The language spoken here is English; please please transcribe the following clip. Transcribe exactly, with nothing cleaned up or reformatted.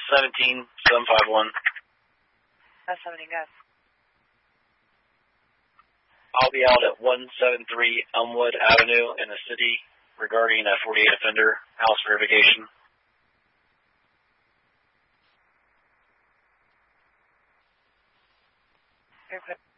seventeen seven five one. That's seventeen, guys. I'll be out at one seventy-three Elmwood Avenue in the city regarding a forty-eight offender house verification. Okay.